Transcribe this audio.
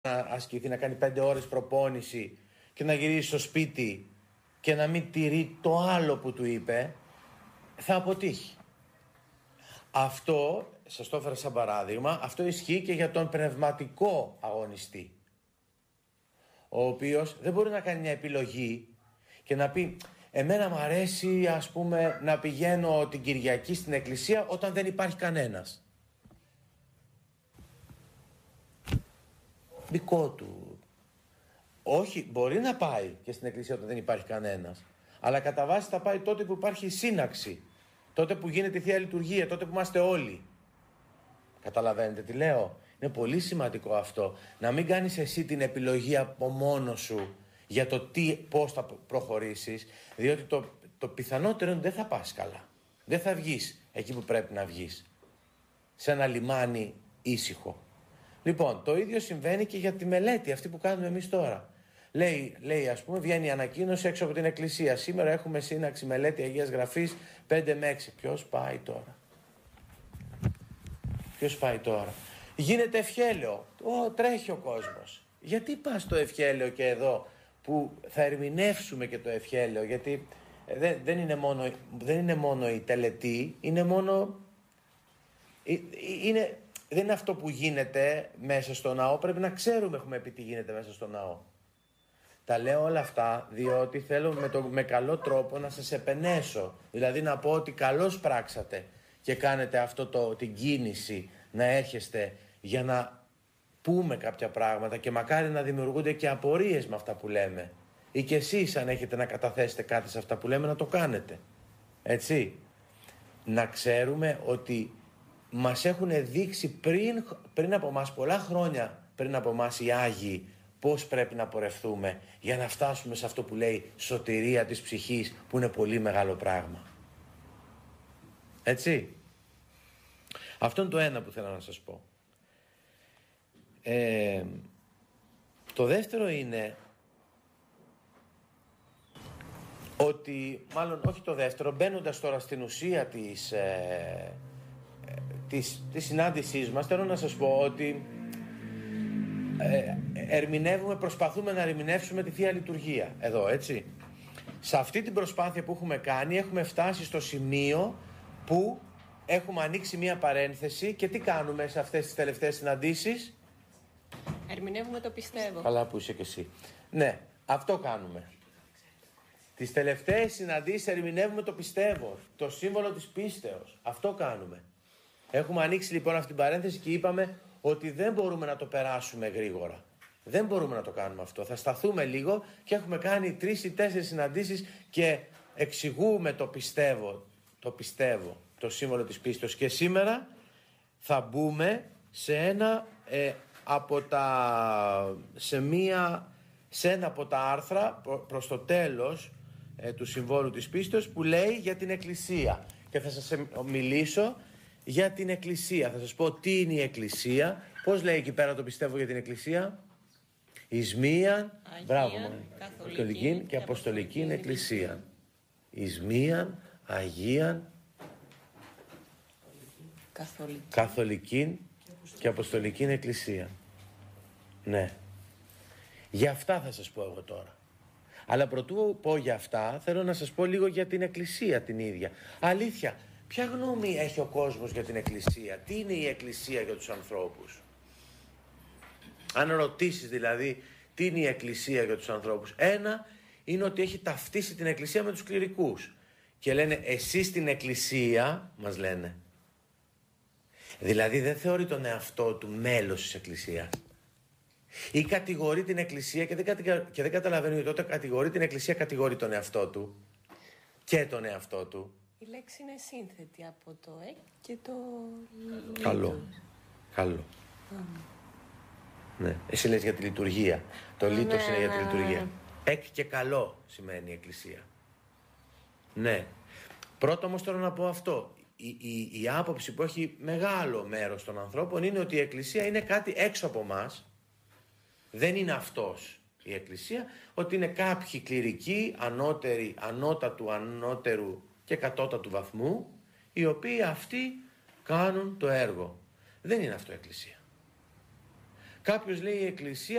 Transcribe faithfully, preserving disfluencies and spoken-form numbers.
να ασκηθεί, να κάνει πέντε ώρες προπόνηση και να γυρίσει στο σπίτι και να μην τηρεί το άλλο που του είπε, θα αποτύχει. Αυτό, σας το έφερα σαν παράδειγμα, αυτό ισχύει και για τον πνευματικό αγωνιστή, ο οποίος δεν μπορεί να κάνει μια επιλογή και να πει εμένα μου αρέσει, ας πούμε, να πηγαίνω την Κυριακή στην εκκλησία όταν δεν υπάρχει κανένας. Δικό του. Όχι, μπορεί να πάει και στην εκκλησία όταν δεν υπάρχει κανένας, αλλά κατά βάση θα πάει τότε που υπάρχει σύναξη, τότε που γίνεται η Θεία Λειτουργία, τότε που είμαστε όλοι. Καταλαβαίνετε τι λέω? Είναι πολύ σημαντικό αυτό. Να μην κάνεις εσύ την επιλογή από μόνος σου για το τι, πώς θα προχωρήσεις, διότι το, το πιθανότερο είναι ότι δεν θα πας καλά. Δεν θα βγεις εκεί που πρέπει να βγεις. Σε ένα λιμάνι ήσυχο. Λοιπόν, το ίδιο συμβαίνει και για τη μελέτη αυτή που κάνουμε εμείς τώρα. Λέει, λέει ας πούμε, βγαίνει η ανακοίνωση έξω από την εκκλησία. Σήμερα έχουμε σύναξη μελέτη Αγίας Γραφής πέντε με έξι. Ποιος πάει τώρα? Ποιος πάει τώρα? Γίνεται ευχέλαιο. Ω, τρέχει ο κόσμος. Γιατί πας στο ευχέλαιο και εδώ που θα ερμηνεύσουμε και το ευχέλαιο? Γιατί δεν, δεν, είναι, μόνο, δεν είναι μόνο η τελετή, είναι μόνο... Είναι, δεν είναι αυτό που γίνεται μέσα στο ναό, πρέπει να ξέρουμε, έχουμε πει τι γίνεται μέσα στο ναό. Τα λέω όλα αυτά διότι θέλω με, το, με καλό τρόπο να σας επενέσω. Δηλαδή να πω ότι καλώς πράξατε και κάνετε αυτό το, την κίνηση να έρχεστε για να πούμε κάποια πράγματα και μακάρι να δημιουργούνται και απορίες με αυτά που λέμε. Ή και εσείς αν έχετε να καταθέσετε κάτι σε αυτά που λέμε να το κάνετε. Έτσι. Να ξέρουμε ότι μας έχουν δείξει πριν, πριν από μας πολλά χρόνια, πριν από μας οι Άγιοι, πώς πρέπει να πορευθούμε για να φτάσουμε σε αυτό που λέει σωτηρία της ψυχής, που είναι πολύ μεγάλο πράγμα. Έτσι. Αυτό είναι το ένα που θέλω να σας πω. Ε, το δεύτερο είναι ότι, μάλλον όχι το δεύτερο, μπαίνοντας τώρα στην ουσία της, ε, της, της συνάντησής μας, θέλω να σας πω ότι ε, ερμηνεύουμε, προσπαθούμε να ερμηνεύσουμε τη Θεία Λειτουργία εδώ, έτσι. Σε αυτή την προσπάθεια που έχουμε κάνει έχουμε φτάσει στο σημείο που έχουμε ανοίξει μία παρένθεση και τι κάνουμε σε αυτές τις τελευταίες συναντήσεις? Ερμηνεύουμε το πιστεύω. Καλά που είσαι και εσύ. Ναι, αυτό κάνουμε. Τις τελευταίες συναντήσεις ερμηνεύουμε το πιστεύω, το σύμβολο της πίστεως. Αυτό κάνουμε. Έχουμε ανοίξει λοιπόν αυτή την παρένθεση και είπαμε ότι δεν μπορούμε να το περάσουμε γρήγορα. Δεν μπορούμε να το κάνουμε αυτό. Θα σταθούμε λίγο και έχουμε κάνει τρεις ή τέσσερις συναντήσεις και εξηγούμε το πιστεύω, το πιστεύω, το σύμβολο της πίστεως. Και σήμερα θα μπούμε σε ένα ε, από τα, σε μία, σε ένα από τα άρθρα προς το τέλος ε, του συμβόλου της πίστεως που λέει για την Εκκλησία. Και θα σας μιλήσω για την Εκκλησία. Θα σας πω τι είναι η Εκκλησία. Πώς λέει εκεί πέρα το πιστεύω για την Εκκλησία? Εις μίαν, μπράβο, καθολική και αποστολική Εκκλησία. Εις μίαν, Αγίαν, καθολική, καθολική και αποστολική Εκκλησία. Ναι. Για αυτά θα σας πω εγώ τώρα. Αλλά προτού πω για αυτά, θέλω να σας πω λίγο για την Εκκλησία την ίδια. Αλήθεια, ποια γνώμη έχει ο κόσμος για την Εκκλησία? Τι είναι η Εκκλησία για τους ανθρώπους? Αν ρωτήσεις δηλαδή τι είναι η Εκκλησία για τους ανθρώπους, ένα είναι ότι έχει ταυτίσει την Εκκλησία με τους κληρικούς. Και λένε εσείς στην Εκκλησία, μας λένε. Δηλαδή δεν θεωρεί τον εαυτό του μέλος της Εκκλησίας. Ή κατηγορεί την Εκκλησία και δεν, κατηγα... και δεν καταλαβαίνει ότι όταν κατηγορεί την Εκκλησία κατηγορεί τον εαυτό του και τον εαυτό του. Η λέξη είναι σύνθετη από το εκ και το Καλό. Καλό. Mm. Ναι. Εσύ λες για τη λειτουργία. Το mm, λίτος ναι, είναι για τη λειτουργία. Εκ και καλό σημαίνει η Εκκλησία. Ναι. Πρώτο όμως θέλω να πω αυτό. Η, η, η άποψη που έχει μεγάλο μέρος των ανθρώπων είναι ότι η Εκκλησία είναι κάτι έξω από μας. Δεν είναι αυτός η Εκκλησία, ότι είναι κάποιοι κληρικοί, ανώτεροι, ανώτατου, ανώτερου και κατώτατου βαθμού, οι οποίοι αυτοί κάνουν το έργο. Δεν είναι αυτό η Εκκλησία. Κάποιος λέει η Εκκλησία